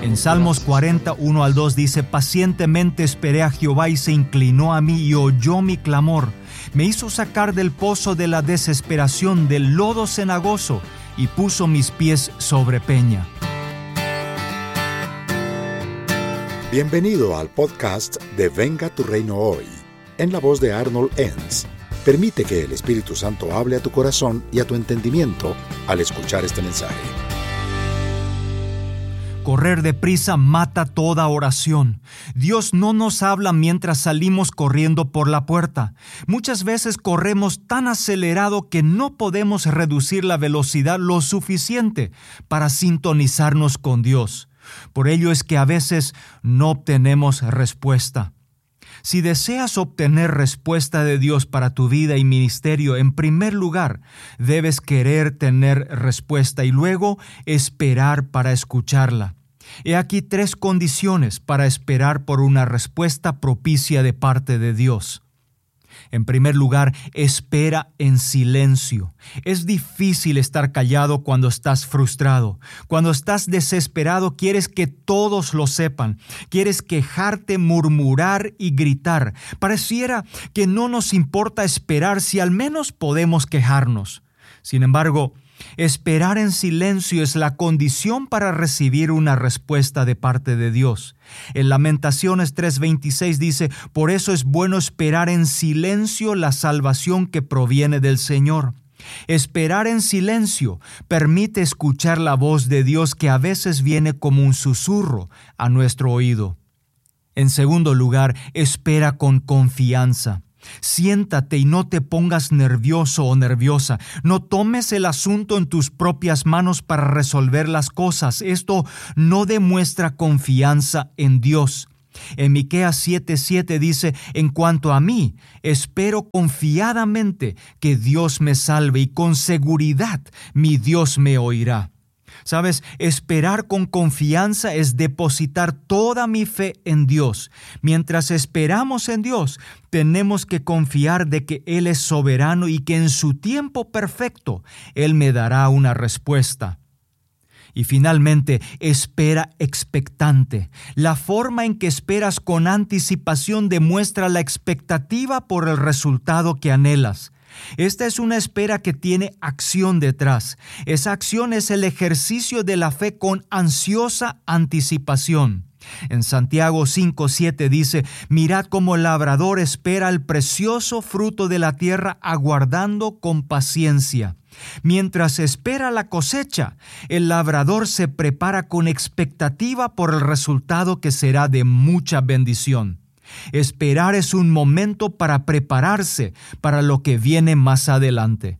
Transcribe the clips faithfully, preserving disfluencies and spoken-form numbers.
En Salmos cuarenta, uno al dos dice: pacientemente esperé a Jehová y se inclinó a mí y oyó mi clamor. Me hizo sacar del pozo de la desesperación, del lodo cenagoso, y puso mis pies sobre peña. Bienvenido al podcast de Venga tu Reino Hoy, en la voz de Arnold Enns. Permite que el Espíritu Santo hable a tu corazón y a tu entendimiento al escuchar este mensaje. Correr deprisa mata toda oración. Dios no nos habla mientras salimos corriendo por la puerta. Muchas veces corremos tan acelerado que no podemos reducir la velocidad lo suficiente para sintonizarnos con Dios. Por ello es que a veces no obtenemos respuesta. Si deseas obtener respuesta de Dios para tu vida y ministerio, en primer lugar, debes querer tener respuesta y luego esperar para escucharla. He aquí tres condiciones para esperar por una respuesta propicia de parte de Dios. En primer lugar, espera en silencio. Es difícil estar callado cuando estás frustrado. Cuando estás desesperado, quieres que todos lo sepan. Quieres quejarte, murmurar y gritar. Pareciera que no nos importa esperar si al menos podemos quejarnos. Sin embargo, esperar en silencio es la condición para recibir una respuesta de parte de Dios. En Lamentaciones tres veintiséis dice: por eso es bueno esperar en silencio la salvación que proviene del Señor. Esperar en silencio permite escuchar la voz de Dios que a veces viene como un susurro a nuestro oído. En segundo lugar, espera con confianza. Siéntate y no te pongas nervioso o nerviosa. No tomes el asunto en tus propias manos para resolver las cosas. Esto no demuestra confianza en Dios. En Miqueas siete siete dice: en cuanto a mí, espero confiadamente que Dios me salve y con seguridad mi Dios me oirá. ¿Sabes? Esperar con confianza es depositar toda mi fe en Dios. Mientras esperamos en Dios, tenemos que confiar de que Él es soberano y que en su tiempo perfecto Él me dará una respuesta. Y finalmente, espera expectante. La forma en que esperas con anticipación demuestra la expectativa por el resultado que anhelas. Esta es una espera que tiene acción detrás. Esa acción es el ejercicio de la fe con ansiosa anticipación. En Santiago cinco siete dice: mirad cómo el labrador espera el precioso fruto de la tierra, aguardando con paciencia. Mientras espera la cosecha, el labrador se prepara con expectativa por el resultado que será de mucha bendición. Esperar es un momento para prepararse para lo que viene más adelante.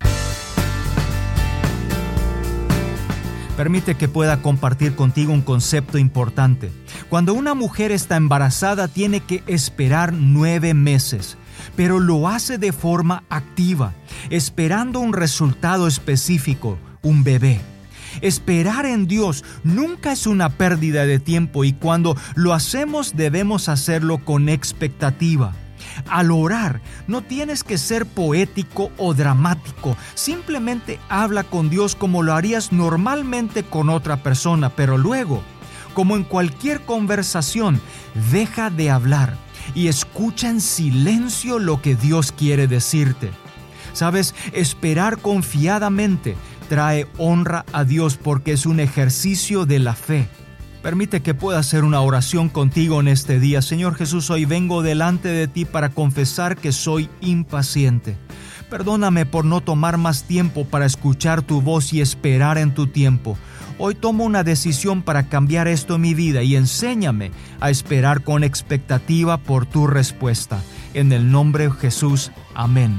Permite que pueda compartir contigo un concepto importante. Cuando una mujer está embarazada, tiene que esperar nueve meses, pero lo hace de forma activa, esperando un resultado específico, un bebé. Esperar en Dios nunca es una pérdida de tiempo y cuando lo hacemos debemos hacerlo con expectativa. Al orar, no tienes que ser poético o dramático. Simplemente habla con Dios como lo harías normalmente con otra persona, pero luego, como en cualquier conversación, deja de hablar y escucha en silencio lo que Dios quiere decirte. ¿Sabes? Esperar confiadamente trae honra a Dios porque es un ejercicio de la fe. Permite que pueda hacer una oración contigo en este día. Señor Jesús, hoy vengo delante de ti para confesar que soy impaciente. Perdóname por no tomar más tiempo para escuchar tu voz y esperar en tu tiempo. Hoy tomo una decisión para cambiar esto en mi vida y enséñame a esperar con expectativa por tu respuesta. En el nombre de Jesús, amén.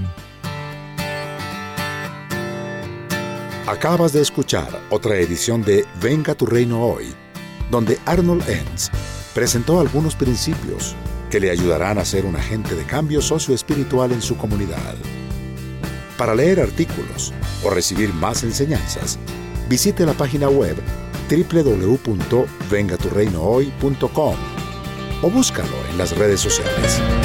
Acabas de escuchar otra edición de Venga tu Reino Hoy, donde Arnold Enns presentó algunos principios que le ayudarán a ser un agente de cambio socioespiritual en su comunidad. Para leer artículos o recibir más enseñanzas, visite la página web doble u doble u doble u punto venga tu reino hoy punto com o búscalo en las redes sociales.